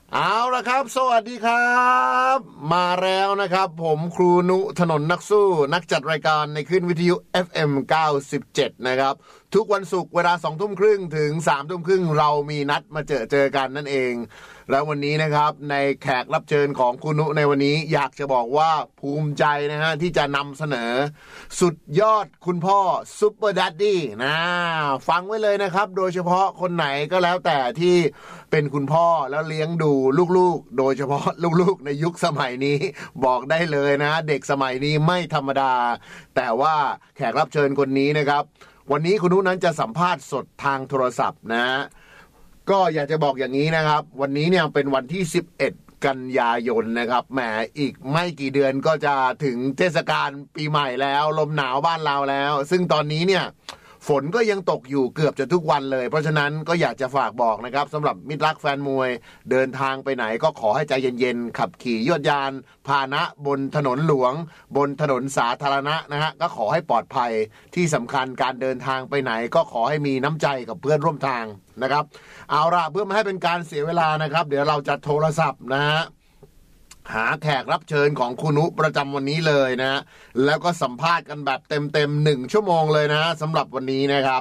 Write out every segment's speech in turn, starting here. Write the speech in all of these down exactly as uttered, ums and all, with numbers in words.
เอาละครับสวัสดีครับมาแล้วนะครับผมครูนุถนนนักสู้นักจัดรายการในคลื่นวิทยุ เอฟ เอ็ม เก้าสิบเจ็ดนะครับทุกวันศุกร์เวลา สองทุ่มครึ่งถึง สามทุ่มครึ่งเรามีนัดมาเจอเจอกันนั่นเองแล้ววันนี้นะครับในแขกรับเชิญของครูนุในวันนี้อยากจะบอกว่าภูมิใจนะฮะที่จะนำเสนอสุดยอดคุณพ่อซุปเปอร์ดัดดี้นะฟังไว้เลยนะครับโดยเฉพาะคนไหนก็แล้วแต่ที่เป็นคุณพ่อแล้วเลี้ยงดูลูกๆโดยเฉพาะลูกๆในยุคสมัยนี้บอกได้เลยนะเด็กสมัยนี้ไม่ธรรมดาแต่ว่าแขกรับเชิญคนนี้นะครับวันนี้คุณนุนั้นจะสัมภาษณ์สดทางโทรศัพท์นะก็อยากจะบอกอย่างนี้นะครับวันนี้เนี่ยเป็นวันที่สิบเอ็ดกันยายนนะครับแหมอีกไม่กี่เดือนก็จะถึงเทศกาลปีใหม่แล้วลมหนาวบ้านเราแล้วซึ่งตอนนี้เนี่ยฝนก็ยังตกอยู่เกือบจะทุกวันเลยเพราะฉะนั้นก็อยากจะฝากบอกนะครับสำหรับมิตรรักแฟนมวยเดินทางไปไหนก็ขอให้ใจเย็นๆขับขี่ยวดยานพาหนะบนถนนหลวงบนถนนสาธารณะนะฮะก็ขอให้ปลอดภัยที่สำคัญการเดินทางไปไหนก็ขอให้มีน้ำใจกับเพื่อนร่วมทางนะครับเอาล่ะเพื่อไม่ให้เป็นการเสียเวลานะครับเดี๋ยวเราจะโทรศัพท์นะฮะหาแขกรับเชิญของคุณนุประจำวันนี้เลยนะแล้วก็สัมภาษณ์กันแบบเต็มๆหนึ่งชั่วโมงเลยนะสำหรับวันนี้นะครับ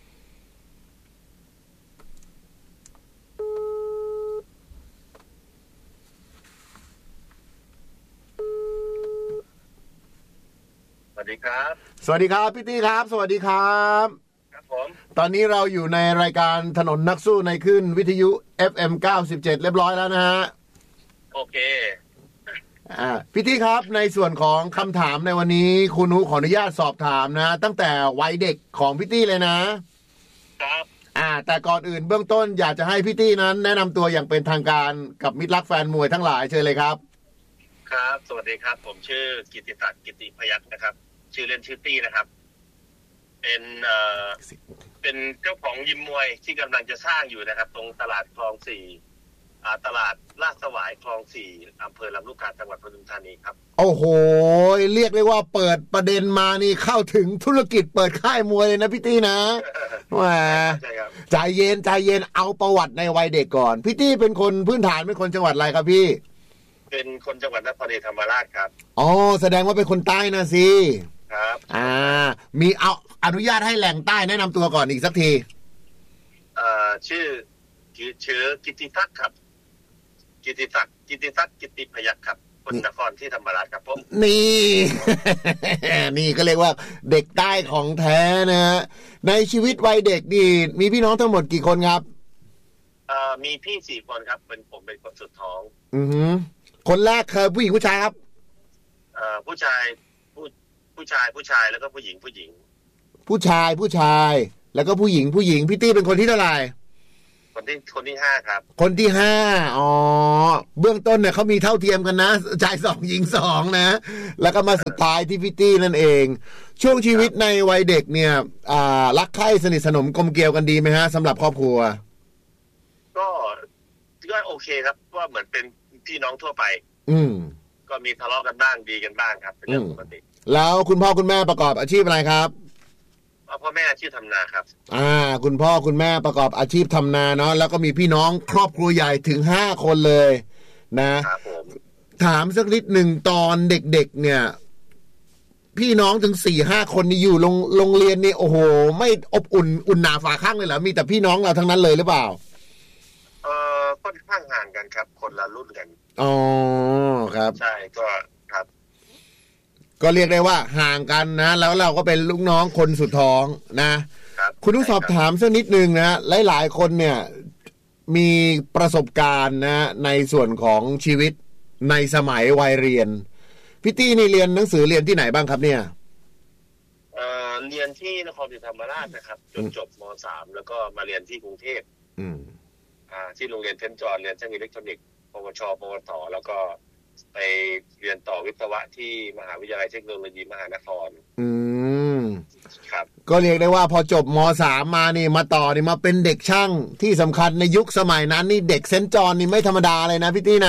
สวัสดีครับสวัสดีครับพี่ตี้ครับสวัสดีครับครับผมตอนนี้เราอยู่ในรายการถนนนักสู้ในคลื่นวิทยุ เอฟ เอ็ม เก้าสิบเจ็ดเรียบร้อยแล้วนะฮะโอเคอ่าพี่ตี้ครับในส่วนของคำถามในวันนี้คุณนุขออนุญาตสอบถามนะตั้งแต่วัยเด็กของพี่ตี้เลยนะครับอ่าแต่ก่อนอื่นเบื้องต้นอยากจะให้พี่ตี้นั้นแนะนำตัวอย่างเป็นทางการกับมิตรรักแฟนมวยทั้งหลายเชิญเลยครับครับสวัสดีครับผมชื่อกิตติศักดิ์กิตติพยัคฆ์นะครับชื่อเล่นชื่อตี้นะครับเป็นเอ่อเป็นเจ้าของยิมมวยที่กำลังจะสร้างอยู่นะครับตรงตลาดคลองสี่อ่าตลาดลาดสวายคลองสี่อำเภอลำลูกกาจังหวัดปทุมธานีครับโอ้โหเรียกได้ว่าเปิดประเด็นมานี่เข้าถึงธุรกิจเปิดค่ายมวยเลยนะพี่ตี้นะแหมใจเย็นใจเย็นเอาประวัติในวัยเด็กก่อนพี่ตี้เป็นคนพื้นฐานเป็นคนจังหวัดอะไรครับพี่เป็นคนจังหวัดนครศรีธรรมราชครับอ๋อแสดงว่าเป็นคนใต้นะสิครับอ่ามีเอาอนุญาตให้แหล่งใต้แนะนำตัวก่อนอีกสักทีเอ่อชื่อชื่อกิตติศักดิ์ครับกิตติศักดิ์กิตติศักดิ์กิตติพยัคฆ์ครับคนนครที่ธรรมราชครับผมนี่ นี่ก็เรียกว่าเด็กใต้ของแท้นะฮะในชีวิตวัยเด็กนี่มีพี่น้องทั้งหมดกี่คนครับเอ่อมีพี่สี่คนครับเป็นผมเป็นคนสุดท้องอือหือคนแรกคือผู้หญิงผู้ชายครับเอ่อผู้ชายผู้ผู้ชายผู้ชายแล้วก็ผู้หญิงผู้หญิงผู้ชายผู้ชายแล้วก็ผู้หญิงผู้หญิงพี่ตี้เป็นคนที่เท่าไหร่คนที่คนที่ห้าครับคนที่ห้าอ๋อเบื้องต้นเนี่ยเขามีเท่าเทียมกันนะชายสองหญิงสองนะแล้วก็มาสุดท้ายที่พี่ตี้นั่นเองช่วงชีวิตในวัยเด็กเนี่ยอ่ารักใคร่สนิทสนมกลมเกลียวกันดีไหมฮะสำหรับครอบครัวก็ก็โอเคครับว่าเหมือนเป็นพี่น้องทั่วไปอืมก็มีทะเลาะกันบ้างดีกันบ้างครับเป็นเรื่องปกติแล้วคุณพ่อคุณแม่ประกอบอาชีพอะไรครับพ่อแม่อาชีพทำนาครับอ่าคุณพ่อคุณแม่ประกอบอาชีพทำนาเนาะแล้วก็มีพี่น้องครอบครัวใหญ่ถึงห้าคนเลยนะครับผมถามสักนิดหนึ่งตอนเด็กๆเนี่ยพี่น้องถึงสี่ห้าคนนี่อยู่โรงโรงเรียนนี่โอ้โหไม่อบอุ่นอุ่นหนาฝาข้างเลยเหรอมีแต่พี่น้องเราทั้งนั้นเลยหรือเปล่าเอ่อค่อนข้างห่างกันครับคนละรุ่นกันอ๋อครับใช่ก็ครับก็เรียกได้ว่าห่างกันนะแล้วเราก็เป็นลูกน้องคนสุดท้องนะคุณต้องสอบถามสักนิดนึงนะหลายๆคนเนี่ยมีประสบการณ์นะในส่วนของชีวิตในสมัยวัยเรียนพี่ตี้นี่เรียนหนังสือเรียนที่ไหนบ้างครับเนี่ยเอ่อเรียนที่นครศรีธรรมราชนะครับจนจบม.สาม แล้วก็มาเรียนที่กรุงเทพอืมอ่าที่โรงเรียนเทนจรเรียนช่างอิเล็กทรอนิกส์ปวชปวสแล้วก็ไปเรียนต่อวิศวะที่มหาวิทยาลัยเทคโนโลยีมหานครอืมครับก็เรียกได้ว่าพอจบม.สาม มานี่มาต่อนี่มาเป็นเด็กช่างที่สำคัญในยุคสมัยนั้นนี่เด็กเซนต์จอห์นนี่ไม่ธรรมดาเลยนะพี่ตี้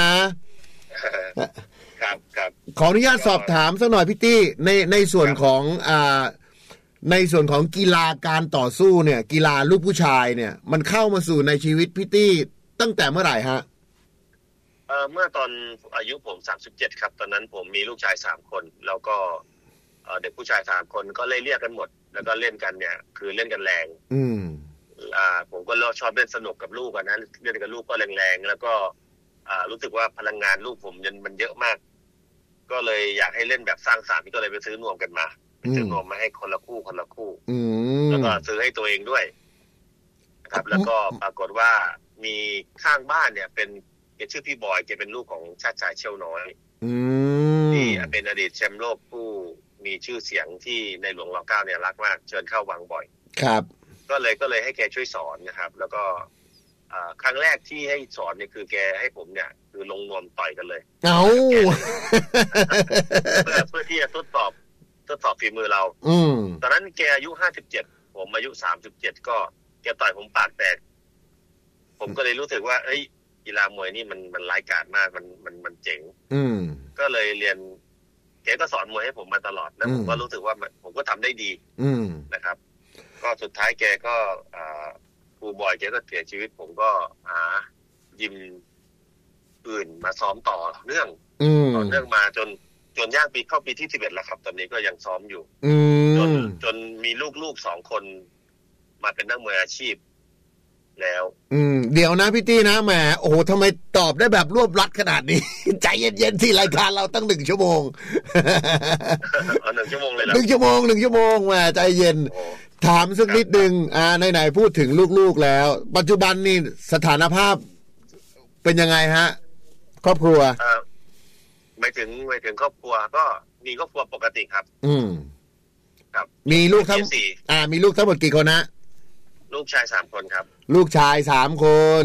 นะครับครับขออนุญาตสอบถามสักหน่อยพี่ตี้ในในส่วนของอ่าในส่วนของกีฬาการต่อสู้เนี่ยกีฬาลูกผู้ชายเนี่ยมันเข้ามาสู่ในชีวิตพี่ตี้ตั้งแต่เมื่อไหร่ฮะเอ่อเมื่อตอนอายุผมสามสิบเจ็ดครับตอนนั้นผมมีลูกชายสามคนแล้วก็เอ่อเด็กผู้ชายสามคนก็เล่นเรียกกันหมดแล้วก็เล่นกันเนี่ยคือเล่นกันแรงอืมอ่าผมก็ชอบเล่นสนุกกับลูกกันนะเล่นกับลูกก็แรงๆแล้วก็อ่ารู้สึกว่าพลังงานลูกผมมันเยอะมากก็เลยอยากให้เล่นแบบสร้างสรรค์ก็เลยไปซื้อนวมกันมาไปซื้อนวมมาให้คนละคู่คนละคู่แล้วก็ซื้อให้ตัวเองด้วยนะครับแล้วก็ปรากฏว่ามีข้างบ้านเนี่ยเป็นแกชื่อพี่บอยแกเป็นลูกของชาติชายเชี่ยวน้อยที่เป็นอดีตแชมป์โลกผู้มีชื่อเสียงที่ในหลวงร.เก้าเนี่ยรักมากเชิญเข้าวังบ่อยครับก็เลยก็เลยให้แกช่วยสอนนะครับแล้วก็ครั้งแรกที่ให้สอนเนี่ยคือแกให้ผมเนี่ยคือลงนวมต่อยกันเลยเอาเพื่อเพื่อที่จะทดสอบทดสอบฝีมือเราตอนนั้นแกอายุห้าสิบเจ็ดผมอายุสามสิบเจ็ดก็แกต่อยผมปากแตกผมก็เลยรู้สึกว่าเอ้ยกีฬามวยนี่มันมันร้ายกาจมากมันมันมันเจ๋งก็เลยเรียนแกก็สอนมวยให้ผมมาตลอดแล้วผมก็รู้สึกว่าผมก็ทำได้ดีนะครับก็สุดท้ายแกก็ครูบอยแกก็เสียชีวิตผมก็หายิมอื่นมาซ้อมต่อเนื่องต่อเนื่องมาจนจนย่างปีเข้าปีที่สิบเอ็ดแล้วครับตอนนี้ก็ยังซ้อมอยู่จนจนมีลูกๆสองคนมาเป็นนักมวยอาชีพแล้วอืมเดี๋ยวนะพี่ตี้นะแหมโอ้โหทำไมตอบได้แบบรวบรัดขนาดนี้ ใจเย็นๆที่รายการเราตั้งหนึ่งชั่วโมงอ๋อหนึ่งชั่วโมงเลยหนึ่งชั่วโมงหนึ่งชั่วโมงแหมใจเย็นถามสักนิดนึงอ่าไหนๆพูดถึงลูกๆแล้วปัจจุบันนี่สถานภาพเป็นยังไงฮะครอบครัวอ่าไม่ถึงไม่ถึงครอบครัวก็มีครอบครัวปกติครับอืมครับมีลูกทั้งอ่ามีลูกทั้งหมดกี่คนนะลูกชายสามคนครับลูกชายสามคน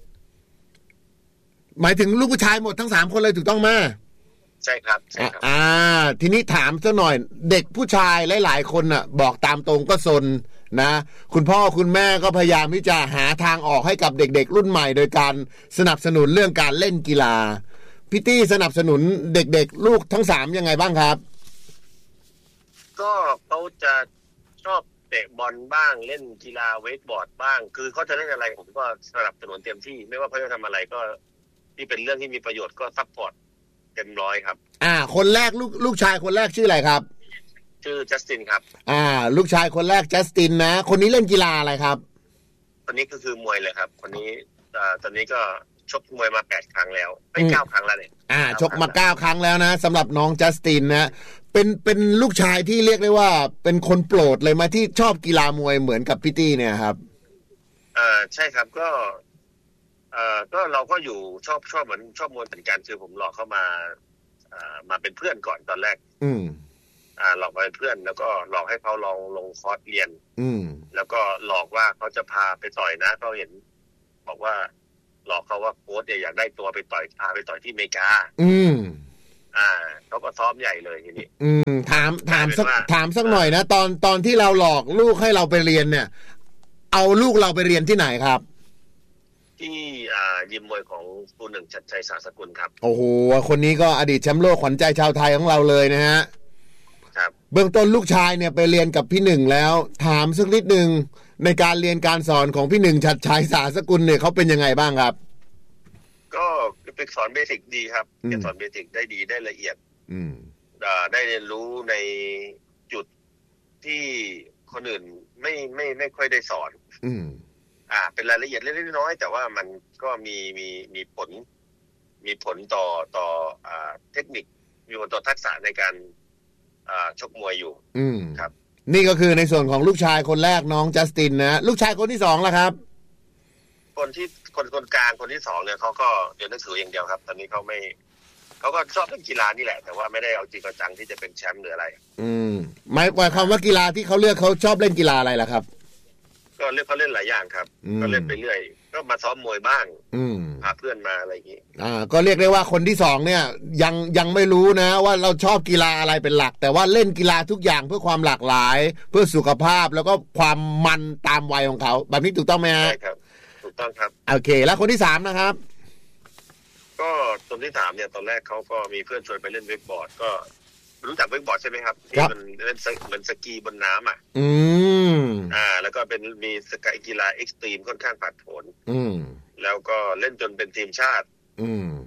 หมายถึงลูกผู้ชายหมดทั้งสามคนเลยถูกต้องไหมใช่ครับใช่ครับอ่าทีนี้ถามซะหน่อยเด็กผู้ชายหลายๆคนน่ะบอกตามตรงก็ซนนะคุณพ่อคุณแม่ก็พยายามที่จะหาทางออกให้กับเด็กๆรุ่นใหม่โดยการสนับสนุนเรื่องการเล่นกีฬาพี่ตี้สนับสนุนเด็กๆลูกทั้งสามยังไงบ้างครับก็เขาจะชอบเตะบอลบ้างเล่นกีฬาเวกบอร์ดบ้างคือเขาจะเล่นอะไรผมก็สนับสนุนเต็มที่ไม่ว่าเขาจะทำอะไรก็ที่เป็นเรื่องที่มีประโยชน์ก็ซัพพอร์ตเต็มร้อยครับอ่าคนแรกลูกลูกชายคนแรกชื่ออะไรครับชื่อจัสตินครับอ่าลูกชายคนแรกจัสตินนะคนนี้เล่นกีฬาอะไรครับคนนี้ก็คือมวยเลยครับคนนี้อ่าตอนนี้ก็ชกมวยมาแปดครั้งแล้วไม่เก้าครั้งแล้วเนี่ยอ่าชกมาเก้าครั้งแล้วนะสำหรับน้องจัสตินนะเป็นเป็นลูกชายที่เรียกได้ว่าเป็นคนโปรดเลยมาที่ชอบกีฬามวยเหมือนกับพี่ตี้เนี่ยครับอ่าใช่ครับก็เอ่อก็เราก็อยู่ชอบชอบเหมือนชอบมวยเหมือนกันคือผมหลอกเข้ามาอ่ามาเป็นเพื่อนก่อนตอนแรกอืมอ่าหลอกมาเป็นเพื่อนแล้วก็หลอกให้เขาลองลงคอร์สเรียนอืมแล้วก็หลอกว่าเขาจะพาไปต่อยนะเขาเห็นบอกว่าหลอกเขาว่าโค้ชเนี่ยอยากได้ตัวไปต่อยพาไปต่อยที่อเมริกาอืมอ่าเขาก็ซ้อมใหญ่เลยทีนี้อืมถามถามสักถามสักหน่อยนะตอนตอนที่เราหลอกลูกให้เราไปเรียนเนี่ยเอาลูกเราไปเรียนที่ไหนครับที่อ่ายิมมวยของครูหนึ่งชัดชัยสาสกุลครับโอ้โหคนนี้ก็อดีตแชมป์โลกขวัญใจชาวไทยของเราเลยนะฮะครับเบื้องต้นลูกชายเนี่ยไปเรียนกับพี่หนึ่งแล้วถามสักนิดนึงในการเรียนการสอนของพี่หนึ่งชัดชัยสาสกุลเนี่ยเขาเป็นยังไงบ้างครับก็เป็นสอนเบสิกดีครับเป็นสอนเบสิกได้ดีได้ละเอียดอืมได้เรียนรู้ในจุดที่คนอื่นไม่ไม่ไม่ค่อยได้สอนอืมอ่าเป็นรายละเอียดเล็กๆน้อยๆแต่ว่ามันก็มีมีมีผลมีผลต่อต่ออ่าเทคนิคมีผลต่อทักษะในการอ่าชกมวยอยู่อืมครับนี่ก็คือในส่วนของลูกชายคนแรกน้องจัสตินนะลูกชายคนที่สองล่ะครับคนที่คนคนกลางคนที่สองเนี่ยเขาก็เรียนหนังสืออย่างเดียวครับตอนนี้เขาไม่เขาก็ชอบเล่นกีฬานี่แหละแต่ว่าไม่ได้เอาจริงเอาจังที่จะเป็นแชมป์หรืออะไรอืมหมายความว่ากีฬาที่เขาเลือกเขาชอบเล่นกีฬาอะไรล่ะครับก็เล่นเขาเล่นหลายอย่างครับก็เล่นไปเรื่อยก็มาซ้อมมวยบ้างพาเพื่อนมาอะไรอย่างนี้อ่าก็เรียกได้ว่าคนที่สองเนี่ยยังยังไม่รู้นะว่าเราชอบกีฬาอะไรเป็นหลักแต่ว่าเล่นกีฬาทุกอย่างเพื่อความหลากหลายเพื่อสุขภาพแล้วก็ความมันตามวัยของเขาแบบนี้ถูกต้องไหมฮะใช่ครับถูกต้องครับโอเคแล้วคนที่สามนะครับก็คนที่สามเนี่ยตอนแรกเขาก็มีเพื่อนชวนไปเล่นเวกบอร์ดก็รู้จักเวกบอร์ดใช่ไหมครับที่มันเล่นเหมือนสกีบนน้ำอ่ะอืมอ่าแล้วก็เป็นมีสกายกีฬาเอ็กซ์ตรีมค่อนข้างผาดโผนอืมแล้วก็เล่นจนเป็นทีมชาติอืม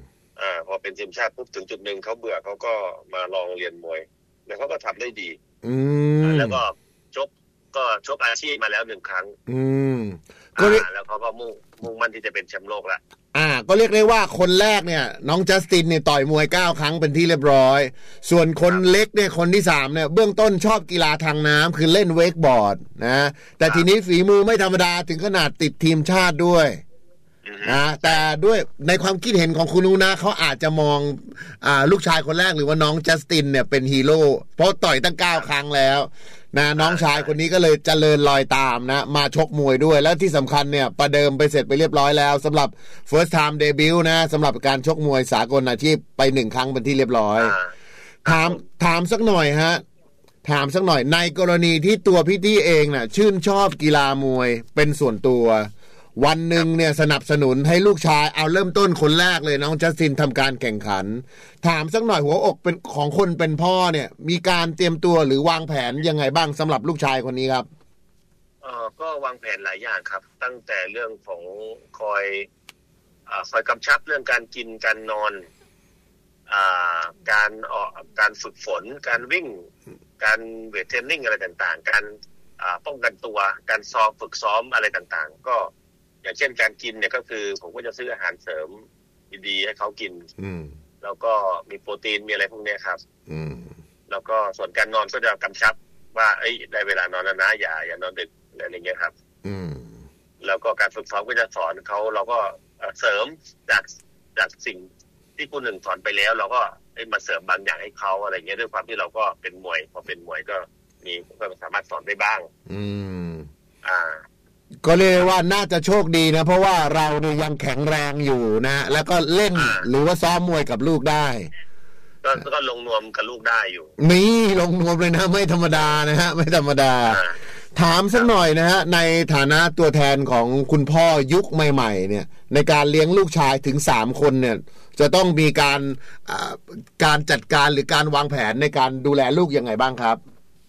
อ่าพอเป็นทีมชาติปุ๊บถึงจุดหนึ่งเขาเบื่อเขาก็มาลองเรียนมวยแล้วเขาก็ทำได้ดีอืมแล้วก็ชกก็ชกอาชีพมาแล้วหนึ่งครั้งอืมก็แล้วเขาก็มุ่งมุ่งมั่นที่จะเป็นแชมป์โลกละอ่าก็เรียกได้ว่าคนแรกเนี่ยน้องจัสตินเนี่ยต่อยมวยเก้าครั้งเป็นที่เรียบร้อยส่วนคนเล็กเนี่ยคนที่สามเนี่ยเบื้องต้นชอบกีฬาทางน้ำคือเล่นเวกบอร์ดนะแต่ทีนี้ฝีมือไม่ธรรมดาถึงขนาดติดทีมชาติด้วยนะแต่ด้วยในความคิดเห็นของคุณนูนะเขาอาจจะมองอ่าลูกชายคนแรกหรือว่าน้องจัสตินเนี่ยเป็นฮีโร่เพราะต่อยตั้งเก้าครั้งแล้วนะน้องชายคนนี้ก็เลยเจริญรอยตามนะมาชกมวยด้วยแล้วที่สำคัญเนี่ยประเดิมไปเสร็จไปเรียบร้อยแล้วสำหรับ first time debut นะสำหรับการชกมวยสากลอาชีพไปหนึ่งครั้งเป็นที่เรียบร้อยถามถามสักหน่อยฮะถามสักหน่อยในกรณีที่ตัวพี่ตี้เองน่ะชื่นชอบกีฬามวยเป็นส่วนตัววันหนึ่งเนี่ยสนับสนุนให้ลูกชายเอาเริ่มต้นคนแรกเลยน้องจัสตินทำการแข่งขันถามสักหน่อยหัวอกเป็นของคนเป็นพ่อเนี่ยมีการเตรียมตัวหรือวางแผนยังไงบ้างสำหรับลูกชายคนนี้ครับเออก็วางแผนหลายอย่างครับตั้งแต่เรื่องของคอยอ่าคอยกำชับเรื่องการกินการนอนอ่าการออกการฝึกฝนการวิ่งการเวทเทรนนิ่งอะไรต่างๆการอ่าป้องกันตัวการซ้อมฝึกซ้อมอะไรต่างๆก็อย่างเช่นการกินเนี่ยก็คือผมก็จะซื้ออาหารเสริมดีๆให้เขากินแล้วก็มีโปรตีนมีอะไรพวกนี้ครับแล้วก็ส่วนการนอนก็จะกำชับว่าเอ้ยได้เวลานอนแล้วนะอย่าอย่านอนดึกอะไรอย่างเงี้ยครับแล้วก็การฝึกซ้อมก็จะสอนเขาเราก็เสริมจากจากสิ่งที่ผู้หนึ่งสอนไปแล้วเราก็มาเสริมบางอย่างให้เขาอะไรเงี้ยด้วยความที่เราก็เป็นมวยพอเป็นมวยก็มีก็สามารถสอนได้บ้างอืมอ่าก็เรียกว่าน่าจะโชคดีนะเพราะว่าเราเนี่ยยังแข็งแรงอยู่นะแล้วก็เล่นหรือว่าซ้อมมวยกับลูกได้ก็ก็ลงนวมกับลูกได้อยู่นี่ลงนวมเลยนะไม่ธรรมดานะฮะไม่ธรรมดาถามสักหน่อยนะฮะในฐานะตัวแทนของคุณพ่อยุคใหม่ๆเนี่ยในการเลี้ยงลูกชายถึงสามคนเนี่ยจะต้องมีการการจัดการหรือการวางแผนในการดูแลลูกยังไงบ้างครับ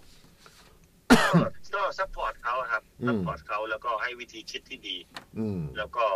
ก็ซัพพอร์ตเขาครับซัพพอร์ตเขาแล้วก็ให้วิธีคิดที่ดีแล้วก็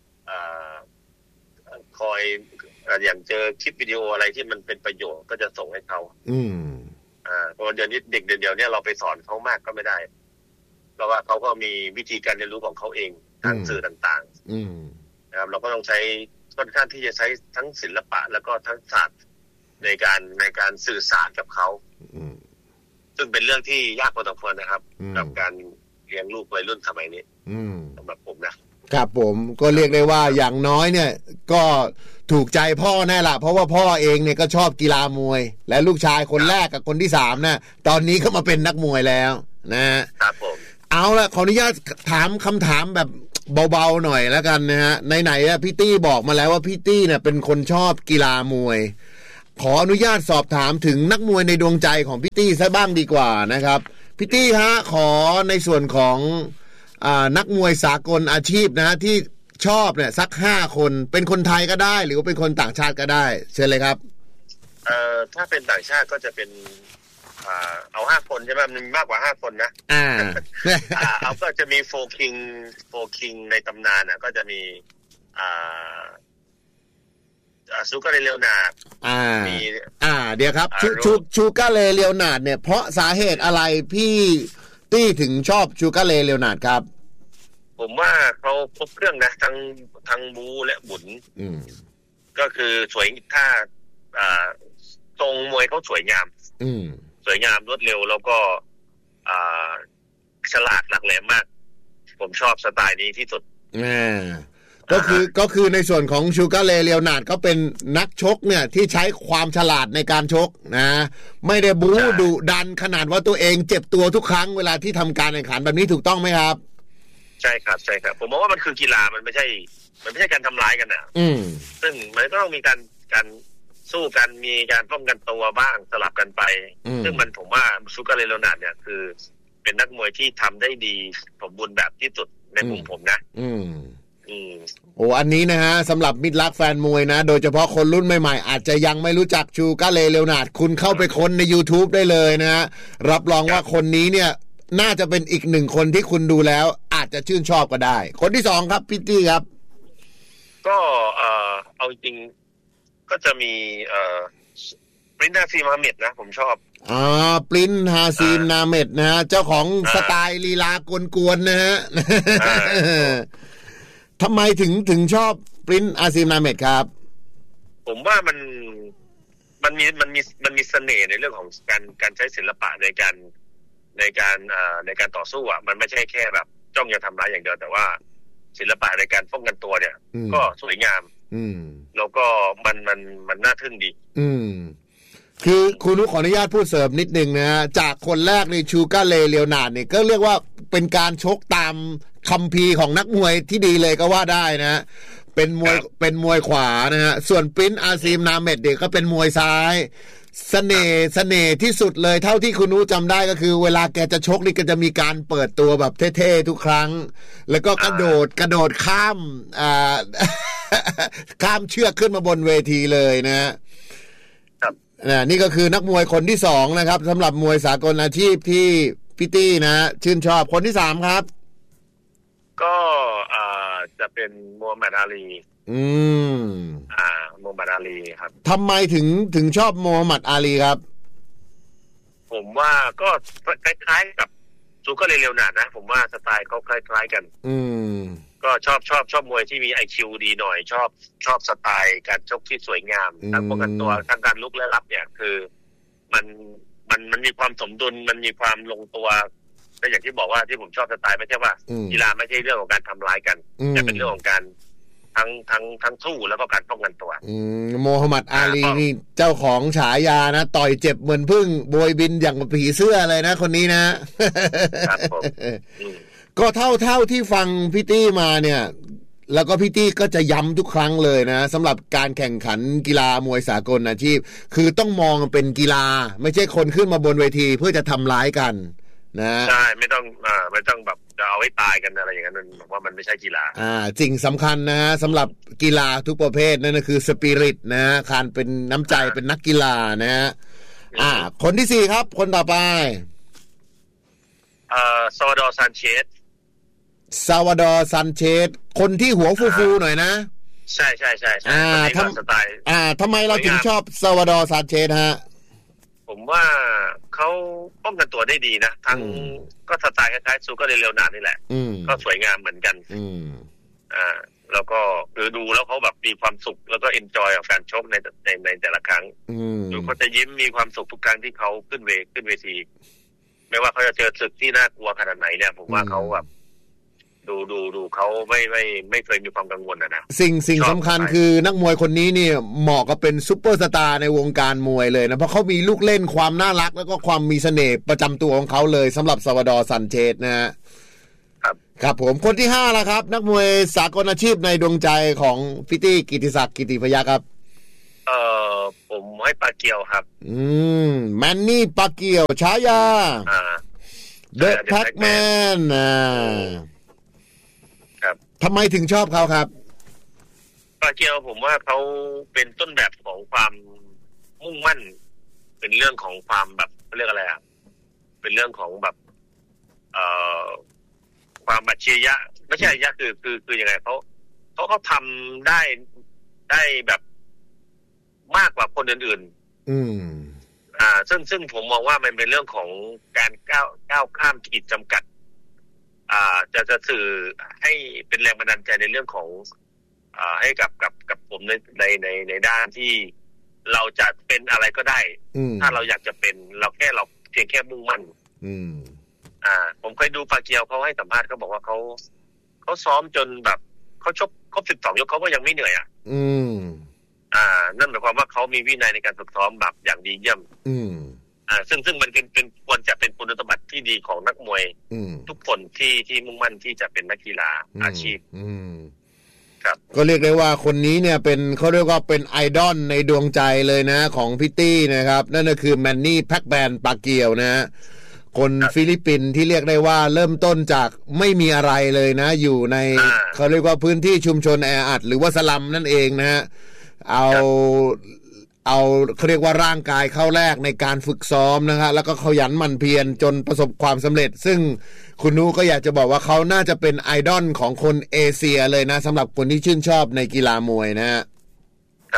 คอยอย่างเจอคลิปวิดีโออะไรที่มันเป็นประโยชน์ก็จะส่งให้เขาอ่าเพราะเดี๋ยวนี้เด็กเดี๋ยวนี้เราไปสอนเขามากก็ไม่ได้เพราะว่าเขาก็มีวิธีการเรียนรู้ของเขาเองทางสื่อต่างๆนะครับเราก็ต้องใช้ค่อนข้างที่จะใช้ทั้งศิลปะแล้วก็ทั้งศาสตร์ในการในการสื่อสารกับเขาซึ่งเป็นเรื่องที่ยากพอสมควรนะครับกับการเลี้ยงลูกวัยรุ่นสมัยนี้สำหรับผมนะครับผมก็เรียกได้ว่าอย่างน้อยเนี่ยก็ถูกใจพ่อแน่ละเพราะว่าพ่อเองเนี่ยก็ชอบกีฬามวยและลูกชายคนแรกกับคนที่สามนะตอนนี้ก็มาเป็นนักมวยแล้วนะครับผมเอาละขออนุญาตถามคำถามแบบเบาๆหน่อยแล้วกันนะฮะไหนๆอะพี่ตี้บอกมาแล้วว่าพี่ตี้เนี่ยเป็นคนชอบกีฬามวยขออนุญาตสอบถามถึงนักมวยในดวงใจของพี่ตี้ซะบ้างดีกว่านะครับพี่ตี้ฮะขอในส่วนของอ่านักมวยสากลอาชีพนะที่ชอบเนี่ยสักห้าคนเป็นคนไทยก็ได้หรือว่าเป็นคนต่างชาติก็ได้เชิญเลยครับเอ่อถ้าเป็นต่างชาติก็จะเป็นอ่าเอาห้าคนใช่ไหมมันมีมากกว่าห้าคนนะอ่าเอาก็จะมีโฟคิงโฟคิงในตำนานนะก็จะมีอ่าชูการ์เลเลโอนาร์ดอ่ามีอ่าเดี๋ยวครับชูชูชูการ์เลเลโอนาร์ดเนี่ยเพราะสาเหตุอะไรพี่ตี้ถึงชอบชูการ์เลเลโอนาร์ดครับผมว่าเขาครบเครื่องนะทั้งทั้งบูและบุญก็คือสวยท่าอ่าทรงมวยเขาสวยงามสวยงามรวดเร็วแล้วก็อ่าฉลาดหลักแหลมมากผมชอบสไตล์นี้ที่สุดอ่าก็คือก็คือในส่วนของชูการ์เลเลโอนาร์ดก็เป็นนักชกเนี่ยที่ใช้ความฉลาดในการชกนะไม่ได้บู๊ดุดันขนาดว่าตัวเองเจ็บตัวทุกครั้งเวลาที่ทำการแข่งขันแบบนี้ถูกต้องไหมครับใช่ครับใช่ครับผมมองว่ามันคือกีฬามันไม่ใช่มันไม่ใช่การทำร้ายกันนะอืมซึ่งมันก็ต้องมีการการสู้กันมีการป้องกันตัวบ้างสลับกันไปซึ่งมันผมว่าชูการ์เลเลโอนาร์ดเนี่ยคือเป็นนักมวยที่ทำได้ดีสมบูรณ์แบบที่สุดในมุมผมนะอืมโอ้อันนี้นะฮะสำหรับมิตรรักแฟนมวยนะโดยเฉพาะคนรุ่นใหม่ๆอาจจะยังไม่รู้จักชูการ์เลเลโอนาร์ดคุณเข้าไปค้นใน YouTube ได้เลยนะฮะรับรองว่าคนนี้เนี่ยน่าจะเป็นอีกหนึ่งคนที่คุณดูแล้วอาจจะชื่นชอบก็ได้คนที่สองครับพี่ตี้ครับก็เอ่อเอาจริงก็จะมีเอ่อปรินซ์ฮาซีมาเมดนะผมชอบอ่าปรินซ์ฮาซีมนาเมดนะฮะเจ้าของสไตล์ลีลากวนๆนะฮะทำไมถึงถึงชอบปรินซ์ฮาซีมนาเมดครับผมว่ามันมันมีมันมีมันมีเสน่ห์ในเรื่องของการการใช้ศิลปะในการในการอ่าในการต่อสู้อ่ะมันไม่ใช่แค่แบบจ้องจะทำร้ายอย่างเดียวแต่ว่าศิลปะในการป้องกันตัวเนี่ยก็สวยงามแล้วก็มันมันมันน่าทึ่งดีอืมคือคุณนุขออนุญาตพูดเสริมนิดนึงนะฮะจากคนแรกในชูการ์เลเลียวนาร์ดเนี่ยก็เรียกว่าเป็นการชกตามคัมภีร์ของนักมวยที่ดีเลยก็ว่าได้นะเป็นมวยเป็นมวยขวานะฮะส่วนปรินซ์อาซีมนาเมดเด็กก็เป็นมวยซ้ายเสน่ห์เสน่ห์ที่สุดเลยเท่าที่คุณนุจำได้ก็คือเวลาแกจะชกนี่ก็จะมีการเปิดตัวแบบเท่ๆทุกครั้งแล้วก็กระโดดกระโดดข้ามอ่า ข้ามเชือกขึ้นมาบนเวทีเลยนะฮะนี่ก็คือนักมวยคนที่สองนะครับสำหรับมวยสากลอาชีพที่พี่ตี้นะชื่นชอบคนที่สามครับก็อ่าจะเป็นมูฮัมหมัดอาลีอืมอ่ามูฮัมหมัดอาลีครับทำไมถึงถึงชอบมูฮัมหมัดอาลีครับผมว่าก็คล้ายๆกับซูเกอร์เรเลียวนาร์ดนะผมว่าสไตล์เขาคล้ายๆกันอืมก็ชอบชอบชอบมวยที่มี ไอ คิว ดีหน่อยชอบชอบสไตล์การชกที่สวยงามทั้งป้องกันตัวทั้งการลุกและรับเนี่ยคือมันมันมันมีความสมดุลมันมีความลงตัวก็อย่างที่บอกว่าที่ผมชอบสไตล์ไม่ใช่ว่ากีฬาไม่ใช่เรื่องของการทำร้ายกันแต่เป็นเรื่องของการทั้งทั้งทั้งสู้แล้วก็การป้องกันตัวอืมโมฮัมหมัดอาลีนี่เจ้าของฉายานะต่อยเจ็บเหมือนพึ่งโบยบินอย่างผีเสื้อเลยนะคนนี้นะครับผมก็เท่าเท่าที่ฟังพี่ตี้มาเนี่ยแล้วก็พี่ตี้ก็จะย้ำทุกครั้งเลยนะสำหรับการแข่งขันกีฬามวยสากลอาชีพคือต้องมองเป็นกีฬาไม่ใช่คนขึ้นมาบนเวทีเพื่อจะทำร้ายกันนะใช่ไม่ต้องอ่าไม่ต้องแบบจะเอาให้ตายกันอะไรอย่างนั้นผมว่ามันไม่ใช่กีฬาอ่าสิ่งสำคัญนะฮะสำหรับกีฬาทุกประเภทนั่นก็คือสปิริตนะการเป็นน้ำใจเป็นนักกีฬานะฮะอ่าคนที่สี่ครับคนต่อไปเอ่อซาวาดอร์ซานเชสซาวาดอร์ซันเชสคนที่หัวฟูๆหน่อยนะใช่ใช่ใช่อ่าทำสไตล์อ่าทำไมเราถึงชอบซาวาดอร์ซันเชสฮะผมว่าเขาป้องกันตัวได้ดีนะทั้งก็สไตล์คล้ายๆซูเกอร์เรเลียวนาร์ดนี่แหละก็สวยงามเหมือนกันอ่าแล้วก็คือดูแล้วเขาแบบมีความสุขแล้วก็เอนจอยกับการชกในในในแต่ละครั้งดูเขาจะยิ้มมีความสุขทุกครั้งที่เขาขึ้นเวขึ้นเวทีไม่ว่าเขาจะเจอศึกที่น่ากลัวขนาดไหนเนี่ยผมว่าเขาแบบดูดูดูเขาไม่ไม่ไม่เคยมีความกังวลนะนะสิ่งสิ่งสำคัญคือนักมวยคนนี้เนี่ยเหมาะกับเป็นซุปเปอร์สตาร์ในวงการมวยเลยนะเพราะเขามีลูกเล่นความน่ารักแล้วก็ความมีเสน่ห์ประจำตัวของเขาเลยสำหรับซาวาดอร์ซันเชสนะฮะครับครับผมคนที่ห้าละครับนักมวยสากลอาชีพในดวงใจของพี่ตี้กิติศักดิ์กิติพยัคฆ์ครับเอ่อผมให้ปาเกียวครับอืมแมนนี่ปาเกียวฉายาอ่าเดอะแพ็กแมนอ่าทำไมถึงชอบเขาครับปาเกียวผมว่าเขาเป็นต้นแบบของความมุ่งมั่นเป็นเรื่องของความแบบเรียกอะไรอ่ะเป็นเรื่องของแบบเอ่อความบัจเชียะไม่ใช่ยะคือคือคือยังไงเขาเขาเขาทำได้ได้แบบมากกว่าคนอื่นๆอืมอ่าซึ่งซึ่งผมมองว่ามันเป็นเรื่องของการก้าวก้าวข้ามขีดจำกัดอ่าจะจะสื่อให้เป็นแรงบันดาลใจในเรื่องของอ่าให้กับกับกับผมในในในในด้านที่เราจะเป็นอะไรก็ได้ถ้าเราอยากจะเป็นเราแค่เราเพียงแค่มุ่งมั่นอ่าผมเคยดูปาเกียวเขาให้สัมภาษณ์เขาบอกว่าเขาเขาซ้อมจนแบบเขาชกครบสิบสองยกเขาก็ยังไม่เหนื่อยอ่ะอืมอ่านั่นหมายความว่าเขามีวินัยในการฝึกซ้อมแบบอย่างดีเยี่ยมอืมอ่าซึ่งซึ่งมันเป็นเป็นควรจะเป็นคุณสมบัติที่ดีของนักมวยทุกคนที่ที่มุ่งมั่นที่จะเป็นนักกีฬาอาชีพครับก็เรียกได้ว่าคนนี้เนี่ยเป็นเขาเรียกว่าเป็นไอดอลในดวงใจเลยนะของพี่ตี้นะครับนั่นก็คือแมนนี่แพ็กแบนปาเกียวนะคนฟิลิปปินส์ที่เรียกได้ว่าเริ่มต้นจากไม่มีอะไรเลยนะอยู่ในเขาเรียกว่าพื้นที่ชุมชนแออัดหรือว่าสลัมนั่นเองนะฮะเอาเอาเขาเรียกว่าร่างกายเข้าแรกในการฝึกซ้อมนะครับแล้วก็ขยันหมั่นเพียรจนประสบความสำเร็จซึ่งคุณนุก็อยากจะบอกว่าเขาน่าจะเป็นไอดอลของคนเอเชียเลยนะสำหรับคนที่ชื่นชอบในกีฬามวยนะฮะครับ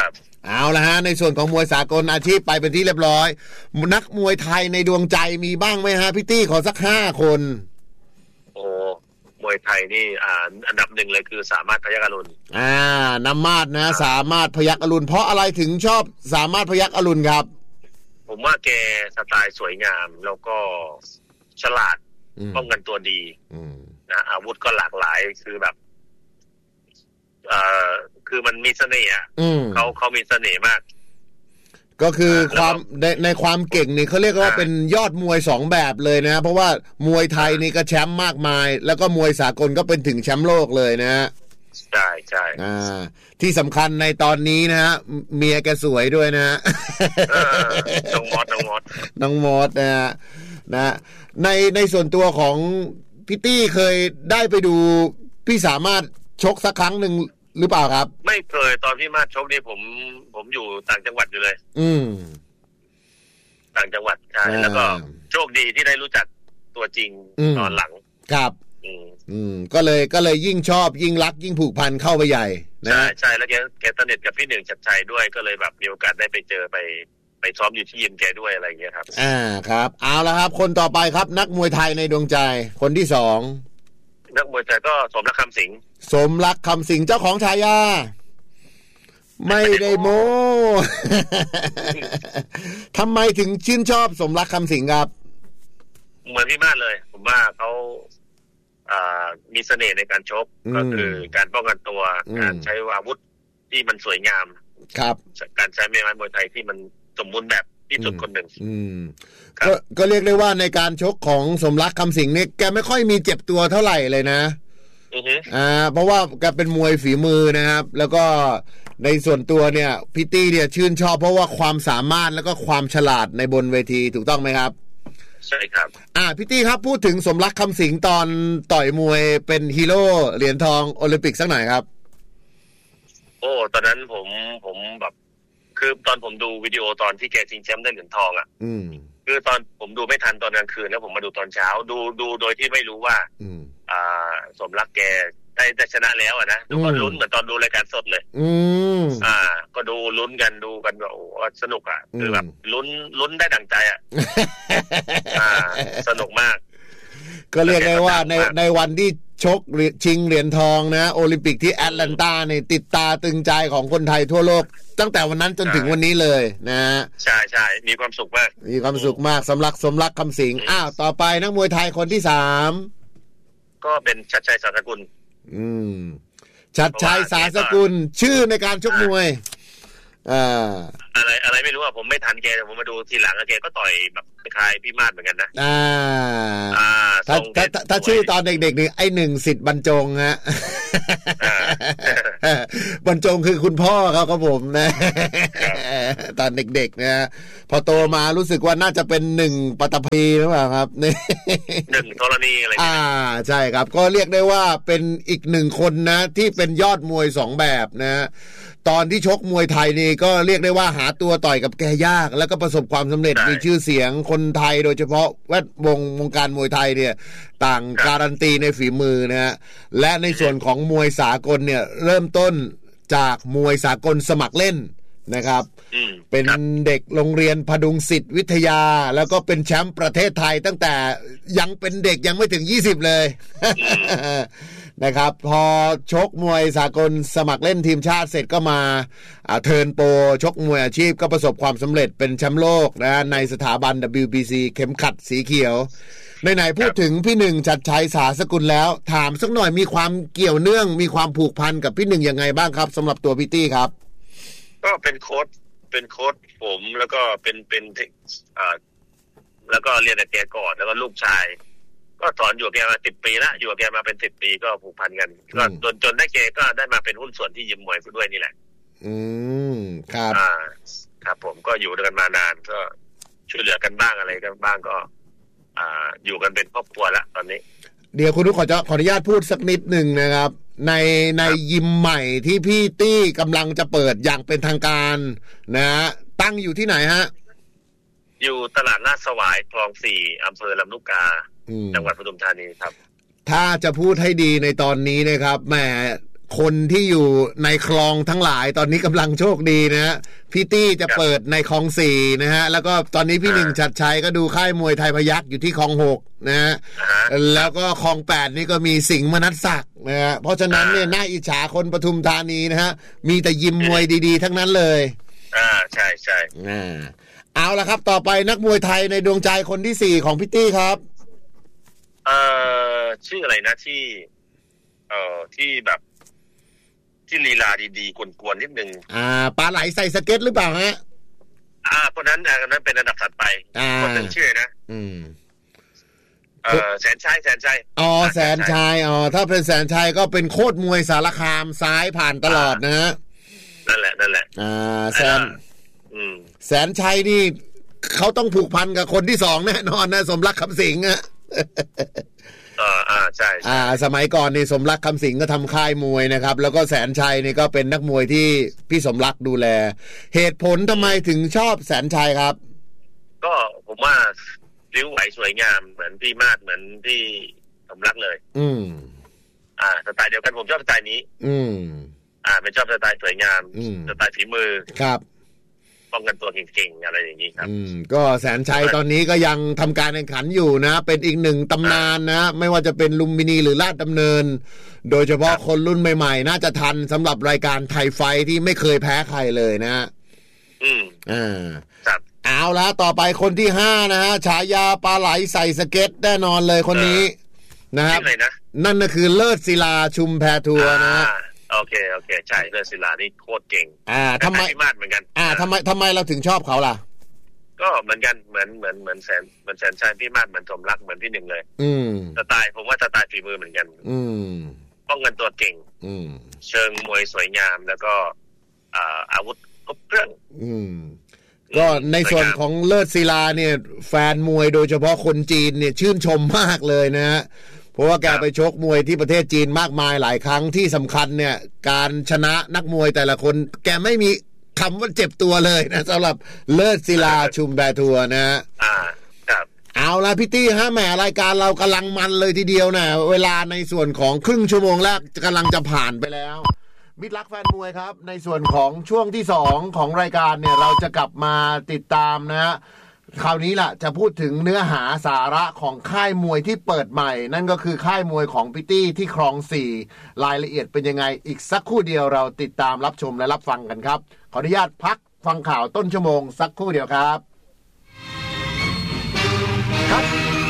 เอาละฮะในส่วนของมวยสากลอาชีพไปเป็นที่เรียบร้อยนักมวยไทยในดวงใจมีบ้างไหมฮะพี่ตี้ขอสักห้าคนโอ้มวยไทยนี่อ่าอันดับหนึ่งเลยคือสามารถพยัคฆ์อรุณอ่านำมาดนะสามารถพยัคฆ์อรุณเพราะอะไรถึงชอบสามารถพยัคฆ์อรุณครับผมว่าแกสไตล์สวยงามแล้วก็ฉลาดป้องกันตัวดีนะอาวุธก็หลากหลายคือแบบเอ่อคือมันมีเสน่ห์อ่ะเขาเขามีเสน่ห์มากก็คือความในในความเก่งนี่เขาเรียกว่าเป็นยอดมวยสองแบบเลยนะเพราะว่ามวยไทยนี่ก็แชมป์มากมายแล้วก็มวยสากลก็เป็นถึงแชมป์โลกเลยนะฮะใช่ใช่อ่าที่สำคัญในตอนนี้นะฮะเมียแกสวยด้วยนะฮะน้องมอสน้องมอสน้องมอสนะฮะนะในในส่วนตัวของพี่ตี้เคยได้ไปดูพี่สามารถชกสักครั้งหนึ่งหรือเปล่าครับไม่เคยตอนพี่มาชกนี่ผมผมอยู่ต่างจังหวัดอยู่เลยอืมต่างจังหวัดใช่แล้วก็โชคดีที่ได้รู้จักตัวจริงตอนหลังครับอืมอืมก็เลยก็เลยยิ่งชอบยิ่งรักยิ่งผูกพันเข้าไปใหญ่นะใช่ใช่แล้วแกแกสนิทกับพี่หนึ่งชัดชัยด้วยก็เลยแบบมีโอกาสได้ไปเจอไปไปซ้อมอยู่ที่ยิมแกด้วยอะไรอย่างเงี้ยครับอ่าครับเอาละครับคนต่อไปครับนักมวยไทยในดวงใจคนที่สองนักมวยไทยก็สมรักคำสิงห์สมรักคำสิงห์เจ้าของฉายาไม่ได้โม้ทำไมถึงชื่นชอบสมรักคำสิงห์ครับเหมือนพี่มาศเลยผมว่าเขาอ่ามีเสน่ห์ในการชกก็คือการป้องกันตัวการใช้อาวุธที่มันสวยงามครับการใช้ไม้มวยไทยที่มันสมบูรณ์แบบที่สุดคนหนึ่งก็ก็เรียกได้ว่าในการชกของสมรักคำสิงห์นี่แกไม่ค่อยมีเจ็บตัวเท่าไหร่เลยนะอ่าเพราะว่าแกเป็นมวยฝีมือนะครับแล้วก็ในส่วนตัวเนี่ยพี่ตี้เนี่ยชื่นชอบเพราะว่าความสามารถแล้วก็ความฉลาดในบนเวทีถูกต้องไหมครับใช่ครับอ่าพี่ตี้ครับพูดถึงสมรักคำสิงห์ตอนต่อยมวยเป็นฮีโร่เหรียญทองโอลิมปิกสักหน่อยครับโอ้ตอนนั้นผมผมแบบคือตอนผมดูวิดีโอตอนที่แกชิงแชมป์ได้เหรียญทองอ่ะอืมคือตอนผมดูไม่ทันตอนกลางคืนแล้วผมมาดูตอนเช้าดูดูโดยที่ไม่รู้ว่าอืมอ่าสมรักแกได้ได้ชนะแล้วอ่ะนะดูก็ลุ้นเหมือนตอนดูรายการสดเลยอืมอ่าก็ดูลุ้นกันดูกันแบบโอ้สนุกอ่ะคือแบบลุ้นลุ้นได้ดั่งใจอ่ะอ่าสนุกมากก็เรียกได้ว่าในในวันที่ชกชิงเหรียญทองนะโอลิมปิกที่แอตแลนตาเนี่ยติดตาตึงใจของคนไทยทั่วโลกตั้งแต่วันนั้นจนถึงวันนี้เลยนะใช่ใช่มีความสุขมากมีความสุขมากสำหรับสมรักคำสิงห์อ้าวต่อไปนักมวยไทยคนที่สามก็เป็นชัดชัยสาสกุลอืมชัดชัยสาสกุลชื่อในการชกมวยอ่าอะไรอะไรไม่รู้อ่ะผมไม่ทันแกแต่ผมมาดูทีหลังแกก็ต่อยแบบคล้ายพี่มาศเหมือนกันนะอ่าอ่าถ้าถ้าถ้าชื่อตอนเด็กๆนี่ไอ้หนึ่งสิทธิ์บรรจงฮะบรรจงคือคุณพ่อเขาครับผมนะตอนเด็กๆนะพอโตมารู้สึกว่าน่าจะเป็นหนึ่งปัตตภีหรือเปล่าครับนี่หนึ่งธรณีอะไรอ่าใช่ครับก็เรียกได้ว่าเป็นอีกหนึ่งคนนะที่เป็นยอดมวยสองแบบนะตอนที่ชกมวยไทยนี่ก็เรียกได้ว่าหาตัวต่อยกับแกยากแล้วก็ประสบความสำเร็จมีชื่อเสียงคนไทยโดยเฉพาะแวดวงวงการมวยไทยเนี่ยต่างการันตีในฝีมือนะฮะและในส่วนของมวยสากลเนี่ยเริ่มต้นจากมวยสากลสมัครเล่นนะครับเป็นเด็กโรงเรียนพดุงศิษย์วิทยาแล้วก็เป็นแชมป์ประเทศไทยตั้งแต่ยังเป็นเด็กยังไม่ถึงยี่สิบเลยนะครับพอชกมวยสากลสมัครเล่นทีมชาติเสร็จก็มาเทิร์นโปรชกมวยอาชีพก็ประสบความสำเร็จเป็นแชมป์โลกนะในสถาบัน ดับเบิลยู บี ซี เข็มขัดสีเขียวไหนๆพูดถึงพี่หนึ่งชัดชัยสาสกุลแล้วถามสักหน่อยมีความเกี่ยวเนื่องมีความผูกพันกับพี่หนึ่งยังไงบ้างครับสำหรับตัวพี่ตี้ครับก็เป็นโค้ชเป็นโค้ชผมแล้วก็เป็นเป็นอ่าแล้วก็เรียนกับแกก่อนแล้วก็ลูกชายก็สอนอยู่กับแกมาสิบปีแล้วอยู่กับแกมาเป็นสิบปีก็ผูกพันกันก็จนจนได้แกก็ได้มาเป็นหุ้นส่วนที่ยิมมวยด้วยนี่แหละอืมครับอ่าครับผมก็อยู่ด้วยกันมานานก็ช่วยเหลือกันบ้างอะไรกันบ้างก็อ่าอยู่กันเป็นครอบครัวแล้วตอนนี้เดี๋ยวคุณทุกขอจะขออนุญาตพูดสักนิดหนึ่งนะครับในในยิมใหม่ที่พี่ตี้กำลังจะเปิดอย่างเป็นทางการนะฮะตั้งอยู่ที่ไหนฮะอยู่ตลาดลาดสวายคลองสี่อำเภอลำลูกกาจังหวัดปทุมธานีครับถ้าจะพูดให้ดีในตอนนี้นะครับแหมคนที่อยู่ในคลองทั้งหลายตอนนี้กำลังโชคดีนะฮะพี่ตี้จะเปิดในคลองสี่นะฮะแล้วก็ตอนนี้พี่หนึ่งชัดชัยก็ดูค่ายมวยไทยพยัคฆ์อยู่ที่คลองหกนะฮะแล้วก็คลองแปดนี่ก็มีสิงห์มนัสศักดิ์นะฮะเพราะฉะนั้นเนี่ยน่าอิจฉาคนปทุมธานีนะฮะมีแต่ยิมมวยดีๆทั้งนั้นเลยอ่าใช่ใช่อ่าเอาละครับต่อไปนักมวยไทยในดวงใจคนที่สี่ของพี่ตี้ครับเอ่อชื่ออะไรนะที่เอ่อที่แบบที่ลีลาดีๆกวนๆนิดนึงอ่าปลาไหลใส่สเก็ตหรือเปล่าฮะอ่าคนนั้นอันนั้นเป็นระดับถัดไปคนนึงชื่อนะอืมเอ่อแสนชัยแสนชัยอ๋อแสนชัยอ๋อถ้าเป็นแสนชัยก็เป็นโคตรมวยสารคามซ้ายผ่านตลอดนะฮะนั่นแหละนั่นแหละอ่าแสนอืมแสนชัยนี่เขาต้องผูกพันกับคนที่สองแน่นอนนะสมรักคำสิงห์อะอ่าอ่าใช่อ่าสมัยก่อนนี่สมรักคำสิงห์ก็ทำค่ายมวยนะครับแล้วก็แสนชัยนี่ก็เป็นนักมวยที่พี่สมรักดูแลเหตุผลทำไมถึงชอบแสนชัยครับก็ผมว่าริ้วไหวสวยงามเหมือนพี่มาศเหมือนพี่สมรักเลยอืมอ่าสไตล์เดียวกันผมชอบสไตล์นี้อืมอ่าเป็นชอบสไตล์สวยงามสไตล์ฝีมือครับป้องกันตัวเก่งๆอะไรอย่างนี้ครับอืมก็แสนชัยตอนนี้ก็ยังทำการแข่งขันอยู่นะเป็นอีกหนึ่งตำนานนะไม่ว่าจะเป็นลุมพินีหรือลาดดำเนินโดยเฉพาะคนรุ่นใหม่ๆน่าจะทันสำหรับรายการไทยไฟที่ไม่เคยแพ้ใครเลยนะอืมอ่าครับเอาละต่อไปคนที่ห้านะฮะฉายาปลาไหลใส่สเก็ตแน่นอนเลยคนนี้นะครับนั่นก็คือเลิศศิลาชุมแพทัวร์นะโอเคโอเคใช่เลิศศิลานี่โคตรเก่งอ่าทำไมพี่มาศเหมือนกันอ่าทำไมทำไมเราถึงชอบเขาล่ะก็เหมือนกันเหมือนเหมือนเหมือนแสนเหมือนแสนชัยพี่มาศเหมือนสมรักเหมือนพี่หนึ่งเลยอืมสไตล์ผมว่าสไตล์ฝีมือเหมือนกันอืมป้องกันตัวเก่งอืมเชิงมวยสวยงามแล้วก็อ่าอาวุธครบเครื่องอืมก็ในส่วนของเลิศศิลาเนี่ยแฟนมวยโดยเฉพาะคนจีนเนี่ยชื่นชมมากเลยนะฮะเพราะว่าแกไปชกมวยที่ประเทศจีนมากมายหลายครั้งที่สำคัญเนี่ยการชนะนักมวยแต่ละคนแกไม่มีคำว่าเจ็บตัวเลยนะสำหรับเลิศศิลาชุมแพทัวร์นะอ่าครับเอาละพี่ตี้ฮะแหมรายการเรากำลังมันเลยทีเดียวนะเวลาในส่วนของครึ่งชั่วโมงแรกกำลังจะผ่านไปแล้วมิตรรักแฟนมวยครับในส่วนของช่วงที่สองของรายการเนี่ยเราจะกลับมาติดตามนะฮะคราวนี้ล่ะจะพูดถึงเนื้อหาสาระของค่ายมวยที่เปิดใหม่นั่นก็คือค่ายมวยของพี่ตี้ที่คลองสี่รายละเอียดเป็นยังไงอีกสักครู่เดียวเราติดตามรับชมและรับฟังกันครับขออนุญาตพักฟังข่าวต้นชั่วโมงสักครู่เดียวครับครับ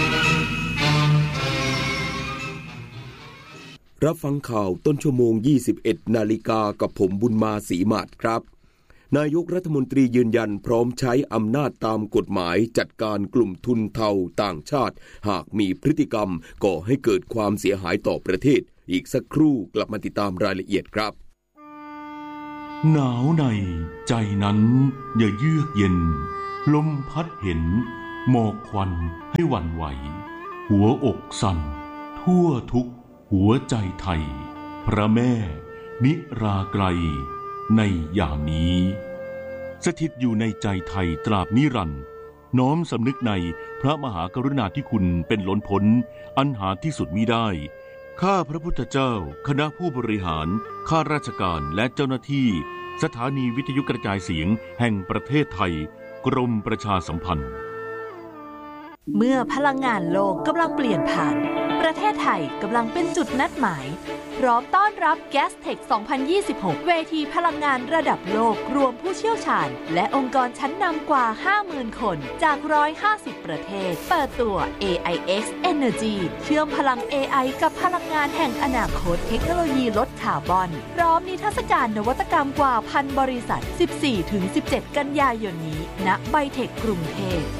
รับฟังข่าวต้นชั่วโมง ยี่สิบเอ็ด นาฬิกากับผมบุญมาศรีมาศครับนายกรัฐมนตรียืนยันพร้อมใช้อำนาจตามกฎหมายจัดการกลุ่มทุนเทาต่างชาติหากมีพฤติกรรมก่อให้เกิดความเสียหายต่อประเทศอีกสักครู่กลับมาติดตามรายละเอียดครับหนาวในใจนั้นอย่าเยือกเย็นลมพัดเห็นหมอกควันให้หวั่นไหวหัวอกสั่นทั่วทุกหัวใจไทยพระแม่นิราไกลในยามนี้สถิตอยู่ในใจไทยตราบนิรันดร์น้อมสำนึกในพระมหากรุณาธิคุณเป็นล้นพ้นอันหาที่สุดมิได้ข้าพระพุทธเจ้าคณะผู้บริหารข้าราชการและเจ้าหน้าที่สถานีวิทยุกระจายเสียงแห่งประเทศไทยกรมประชาสัมพันธ์เมื่อพลังงานโลกกำลังเปลี่ยนผ่านประเทศไทยกำลังเป็นจุดนัดหมายพร้อมต้อนรับ Gastech สองพันยี่สิบหก เวทีพลังงานระดับโลกรวมผู้เชี่ยวชาญและองค์กรชั้นนำกว่า ห้าหมื่น คนจากหนึ่งร้อยห้าสิบประเทศเปิดตัว เอ ไอ เอ็กซ์ Energy เชื่อมพลัง เอ ไอ กับพลังงานแห่งอนาคตเทคโนโลยีลดคาร์บอนพร้อมนิทรรศการนวัตกรรมกว่าพันบริษัท สิบสี่ถึงสิบเจ็ด กันยายนนี้ณไบเทคกรุงเทพ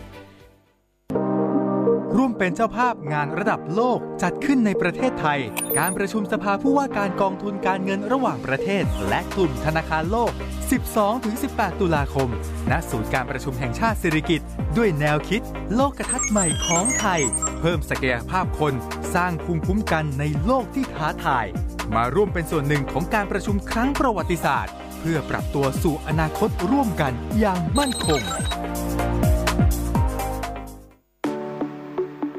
ร่วมเป็นเจ้าภาพงานระดับโลกจัดขึ้นในประเทศไทยการประชุมสภาผู้ว่าการกองทุนการเงินระหว่างประเทศและกลุ่มธนาคารโลก สิบสองถึงสิบแปด ตุลาคมณศูนย์การประชุมแห่งชาติสิริกิติ์ด้วยแนวคิดโลกทัศน์ใหม่ของไทยเพิ่มศักยภาพคนสร้างภูมิคุ้มกันในโลกที่ท้าทายมาร่วมเป็นส่วนหนึ่งของการประชุมครั้งประวัติศาสตร์เพื่อปรับตัวสู่อนาคตร่วมกันอย่างมั่นคงเยาว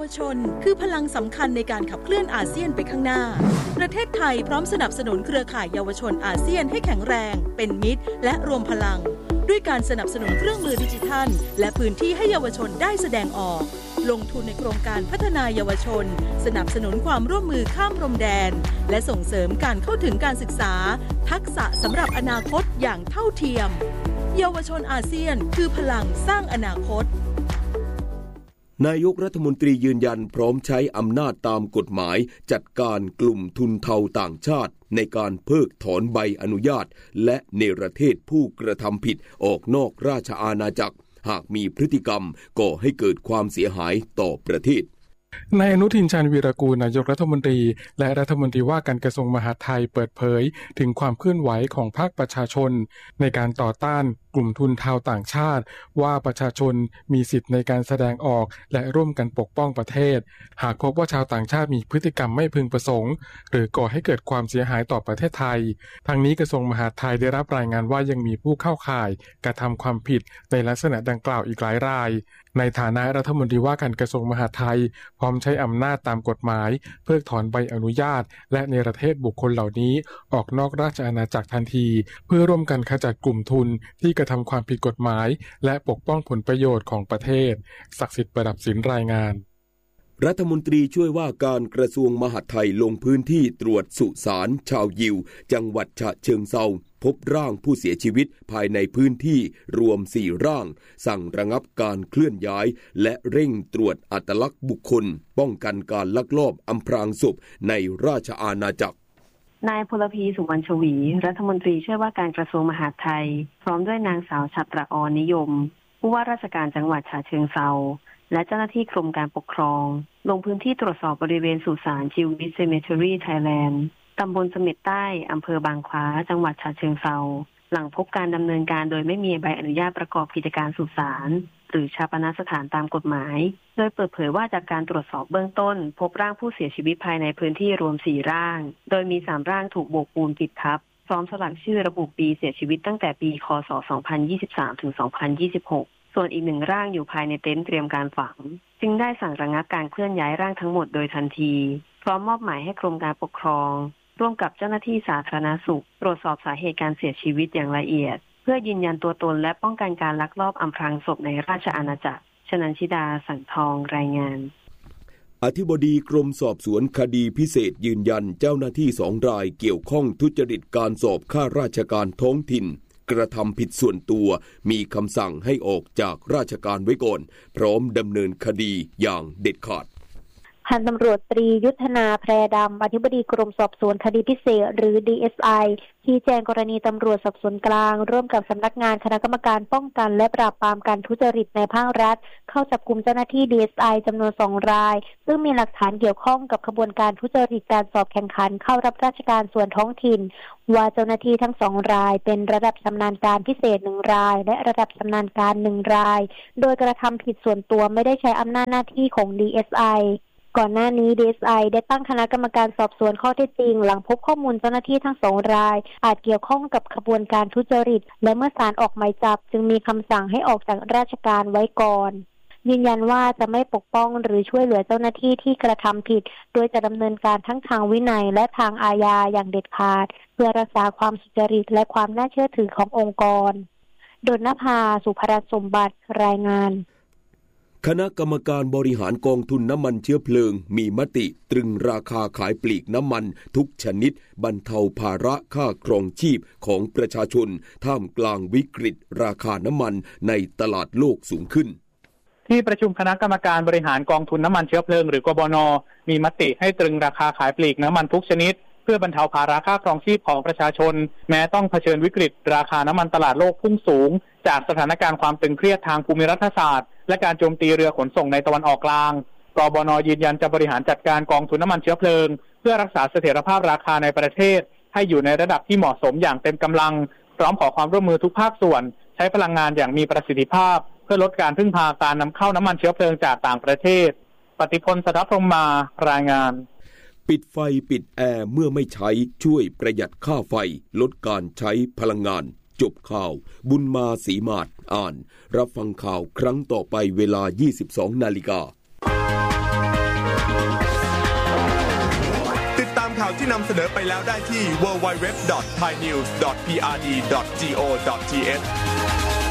ชนคือพลังสำคัญในการขับเคลื่อนอาเซียนไปข้างหน้าประเทศไทยพร้อมสนับสนุนเครือข่ายเยาวชนอาเซียนให้แข็งแรงเป็นมิตรและรวมพลังด้วยการสนับสนุนเครื่องมือดิจิทัลและพื้นที่ให้เยาวชนได้แสดงออกลงทุนในโครงการพัฒนาเยาวชนสนับสนุนความร่วมมือข้ามพรมแดนและส่งเสริมการเข้าถึงการศึกษาทักษะสำหรับอนาคตอย่างเท่าเทียมเยาวชนอาเซียนคือพลังสร้างอนาคตนายกรัฐมนตรียืนยันพร้อมใช้อำนาจตามกฎหมายจัดการกลุ่มทุนเทาต่างชาติในการเพิกถอนใบอนุญาตและเนรเทศผู้กระทำผิดออกนอกราชอาณาจักรหากมีพฤติกรรมก่อให้เกิดความเสียหายต่อประเทศนายอนุทินชาญวีรกูลนายกรัฐมนตรีและรัฐมนตรีว่าการกระทรวงมหาดไทยเปิดเผยถึงความเคลื่อนไหวของภาคประชาชนในการต่อต้านกลุ่มทุนเทาต่างชาติว่าประชาชนมีสิทธิ์ในการแสดงออกและร่วมกันปกป้องประเทศหากพบว่าชาวต่างชาติมีพฤติกรรมไม่พึงประสงค์หรือก่อให้เกิดความเสียหายต่อประเทศไทยทางนี้กระทรวงมหาดไทยได้รับรายงานว่ายังมีผู้เข้าข่ายกระทำความผิดในลักษณะดังกล่าวอีกหลายรายในฐานะรัฐมนตรีว่าการกระทรวงมหาดไทยพร้อมใช้อำนาจตามกฎหมายเพิกถอนใบอนุญาตและเนรเทศบุคคลเหล่านี้ออกนอกราชอาณาจักรทันทีเพื่อร่วมกันขจัดกลุ่มทุนที่กระทำความผิดกฎหมายและปกป้องผลประโยชน์ของประเทศศักดิ์สิทธิ์ประดับศิลป์รายงานรัฐมนตรีช่วยว่าการกระทรวงมหาดไทยลงพื้นที่ตรวจสุสานชาวยิวจังหวัดฉะเชิงเทราพบร่างผู้เสียชีวิตภายในพื้นที่รวมสี่ร่างสั่งระงับการเคลื่อนย้ายและเร่งตรวจอัตลักษณ์บุคคลป้องกันการลักลอบอำพรางศพในราชอาณาจักรนายพลพีสุวรรณชวีรัฐมนตรีช่วยว่าการกระทรวงมหาดไทยพร้อมด้วยนางสาวฉัตรอรนิยมผู้ว่าราชการจังหวัดฉะเชิงเทราและเจ้าหน้าที่กรมการปกครองลงพื้นที่ตรวจสอบบริเวณสุสานจิววิทเซเมทรีไทยแลนด์ตำบลเสม็ดใต้อำเภอบางคล้าจังหวัดฉะเชิงเทราหลังพบการดำเนินการโดยไม่มีใบอนุญาตประกอบกิจการสุสานหรือชาปนสถานตามกฎหมายโดยเปิดเผยว่าจากการตรวจสอบเบื้องต้นพบร่างผู้เสียชีวิตภายในพื้นที่รวมสี่ร่างโดยมีสามร่างถูกโบกปูนปิดทับพร้อมสลักชื่อระบุปีเสียชีวิตตั้งแต่ปีค.ศ. สองพันยี่สิบสาม ถึง สองพันยี่สิบหกส่วนอีกหนึ่งร่างอยู่ภายในเต็นท์เตรียมการฝังจึงได้สั่งระงับการเคลื่อนย้ายร่างทั้งหมดโดยทันทีพร้อมมอบหมายให้กรมการปกครองร่วมกับเจ้าหน้าที่สาธารณสุขตรวจสอบสาเหตุการเสียชีวิตอย่างละเอียดเพื่อยืนยันตัวตนและป้องกันการลักลอบอำพรางศพในราชอาณาจักรชนันชิดาสังทองรายงานอธิบดีกรมสอบสวนคดีพิเศษยืนยันเจ้าหน้าที่สองรายเกี่ยวข้องทุจริตการสอบข้าราชการท้องถิ่นกระทำผิดส่วนตัวมีคำสั่งให้ออกจากราชการไว้ก่อนพร้อมดำเนินคดีอย่างเด็ดขาดพันตำรวจตรียุทธนาแพรดำอธิบดีกรมสอบสวนคดีพิเศษหรือ ดี เอส ไอ ชี้แจงกรณีตำรวจสอบสวนกลางร่วมกับสำนักงานคณะกรรมการป้องกันและปราบปรามการทุจริตในภาครัฐเข้าจับกุมเจ้าหน้าที่ ดี เอส ไอ จำนวนสองรายซึ่งมีหลักฐานเกี่ยวข้องกับขบวนการทุจริตการสอบแข่งขันเข้ารับราชการส่วนท้องถิ่นว่าเจ้าหน้าที่ทั้งสองรายเป็นระดับชำนาญการพิเศษหนึ่งรายและระดับชำนาญการหนึ่งรายโดยกระทำผิดส่วนตัวไม่ได้ใช้อำนาจหน้าที่ของ ดี เอส ไอก่อนหน้านี้ ดี เอส ไอ ได้ตั้งคณะกรรมการสอบสวนข้อเท็จจริงหลังพบข้อมูลเจ้าหน้าที่ทั้งสองรายอาจเกี่ยวข้องกับขบวนการทุจริตและเมื่อศาลออกหมายจับจึงมีคำสั่งให้ออกจากราชการไว้ก่อนยืนยันว่าจะไม่ปกป้องหรือช่วยเหลือเจ้าหน้าที่ที่กระทำผิดโดยจะดำเนินการทั้งทางวินัยและทางอาญาอย่างเด็ดขาดเพื่อรักษาความสุจริตและความน่าเชื่อถือขององค์กรดลนภาสุภรัตน์สมบัติรายงานคณะกรรมการบริหารกองทุนน้ำมันเชื้อเพลิงมีมติตรึงราคาขายปลีกน้ำมันทุกชนิดบรรเทาภาระค่าครองชีพของประชาชนท่ามกลางวิกฤตราคาน้ำมันในตลาดโลกสูงขึ้นที่ประชุมคณะกรรมการบริหารกองทุนน้ำมันเชื้อเพลิงหรือกบน.มีมติให้ตรึงราคาขายปลีกน้ำมันทุกชนิดเพื่อบรรเทาภาระค่าครองชีพของประชาชนแม้ต้องเผชิญวิกฤตราคาน้ำมันตลาดโลกพุ่งสูงจากสถานการณ์ความตึงเครียดทางภูมิรัฐศาสตร์และการโจมตีเรือขนส่งในตะวันออกกลางกบน.ยืนยันจะบริหารจัดการกองทุนน้ำมันเชื้อเพลิงเพื่อรักษาเสถียรภาพราคาในประเทศให้อยู่ในระดับที่เหมาะสมอย่างเต็มกำลังพร้อมขอความร่วมมือทุกภาคส่วนใช้พลังงานอย่างมีประสิทธิภาพเพื่อลดการพึ่งพาการนำเข้าน้ำมันเชื้อเพลิงจากต่างประเทศปฏิพล สัทธพรหมมารายงานปิดไฟปิดแอร์เมื่อไม่ใช้ช่วยประหยัดค่าไฟลดการใช้พลังงานจบข่าวบุญมาศรีมาศอ่านรับฟังข่าวครั้งต่อไปเวลา ยี่สิบสองนาฬิกาติดตามข่าวที่นำเสนอไปแล้วได้ที่ ดับเบิลยู ดับเบิลยู ดับเบิลยู ดอท ไทยนิวส์ ดอท พี อาร์ ดี ดอท จี โอ ดอท ที เอช